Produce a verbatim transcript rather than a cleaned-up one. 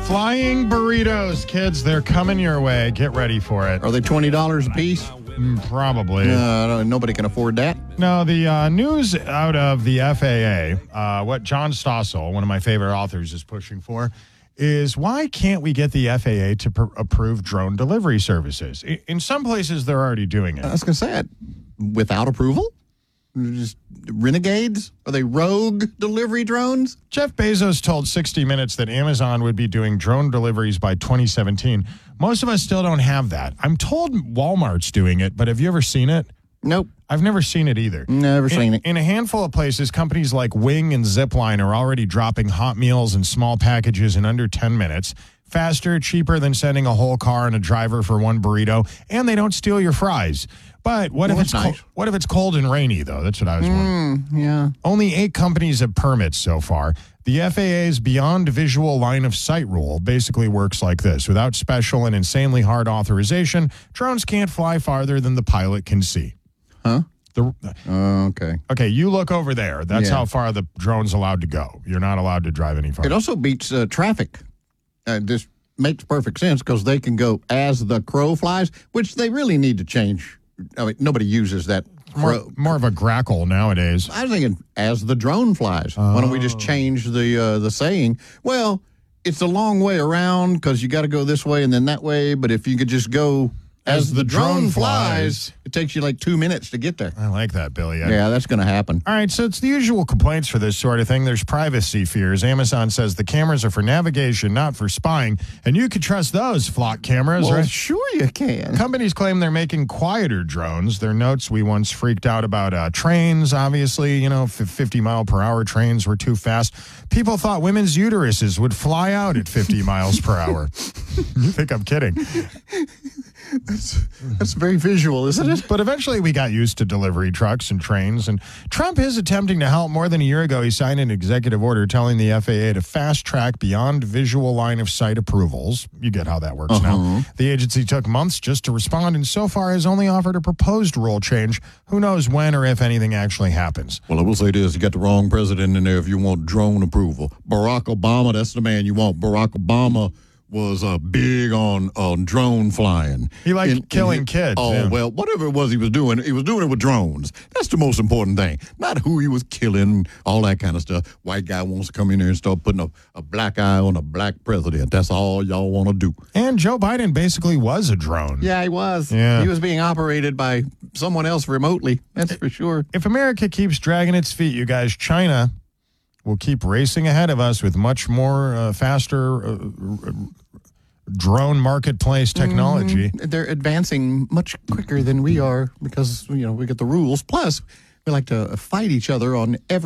Flying burritos, kids, they're coming your way. Get ready for it. Are they twenty dollars a piece? Mm, Probably. Uh, nobody can afford that. No, the uh, news out of the F A A, uh, what John Stossel, one of my favorite authors, is pushing for, is why can't we get the F A A to pr- approve drone delivery services? I- In some places, they're already doing it. I was going to say it. Without approval? Just renegades? Are they rogue delivery drones? Jeff Bezos told sixty minutes that Amazon would be doing drone deliveries by twenty seventeen. Most of us still don't have that. I'm told Walmart's doing it, but have you ever seen it? Nope. I've never seen it either. Never in, seen it. In a handful of places, companies like Wing and Zipline are already dropping hot meals and small packages in under ten minutes. Faster, cheaper than sending a whole car and a driver for one burrito, and they don't steal your fries. But what Well, if it's that's co- nice. what if it's cold and rainy, though? That's what I was wondering. Mm, yeah. Only eight companies have permits so far. The F A A's Beyond Visual Line of Sight rule basically works like this. Without special and insanely hard authorization, drones can't fly farther than the pilot can see. Huh? The, Uh, okay. okay, you look over there. That's Yeah. how far the drone's allowed to go. You're not allowed to drive any It farther. also beats uh, traffic. Uh, this makes perfect sense because they can go as the crow flies, which they really need to change. I mean, nobody uses that More, crow. more of a grackle nowadays. I was thinking, as the drone flies. Why don't we just change the uh, the saying? Well, it's a long way around because you got to go this way and then that way. But if you could just go as, the, drone, flies, it takes you like two minutes to get there. I like that, Billy. I- Yeah, that's going to happen. All right, so it's the usual complaints for this sort of thing. There's privacy fears. Amazon says the cameras are for navigation, not for spying. And you could trust those flock cameras, Well, right? sure you can. Companies claim they're making quieter drones. Their notes, we once freaked out about uh, trains, obviously. You know, f- fifty mile per hour trains were too fast. People thought women's uteruses would fly out at fifty miles per hour. You think I'm kidding. That's very visual, isn't it? But eventually we got used to delivery trucks and trains, and Trump is attempting to help. More than a year ago, he signed an executive order telling the F A A to fast-track beyond visual line of sight approvals. You get how that works Uh-huh. now. The agency took months just to respond, and so far has only offered a proposed rule change. Who knows when or if anything actually happens. Well, I will say this. You got the wrong president in there if you want drone approval. Barack Obama, that's the man you want. Barack Obama was uh, big on on drone flying. He liked In- in killing his- kids, Oh, yeah. well, whatever it was he was doing, he was doing it with drones. That's the most important thing. Not who he was killing, all that kind of stuff. White guy wants to come in there and start putting a, a black eye on a black president. That's all y'all want to do. And Joe Biden basically was a drone. Yeah, he was. Yeah. He was being operated by someone else remotely. That's for sure. If America keeps dragging its feet, you guys, China will keep racing ahead of us with much more uh, faster uh, r- drone marketplace technology. They're advancing much quicker than we are because, you know, we get the rules. Plus, we like to fight each other on every